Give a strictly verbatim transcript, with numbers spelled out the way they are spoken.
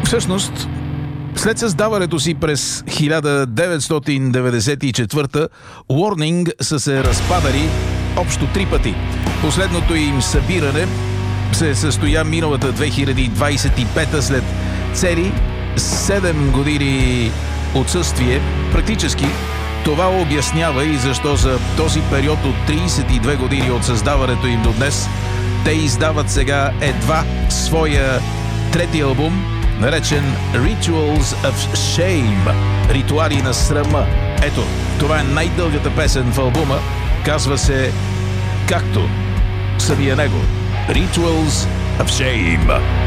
Всъщност, след създаването си през хиляда деветстотин деветдесет и четвърта, Warning са се разпадали общо три пъти. Последното им събиране се състоя миналата две хиляди двадесет и пета след цели седем години отсъствие. Практически това обяснява и защо за този период от тридесет и две години от създаването им до днес те издават сега едва своя трети албум, наречен Rituals of Shame, ритуали на срама. Ето, това е най-дългата песен в албума. Казва се както самия него, Rituals of Shame.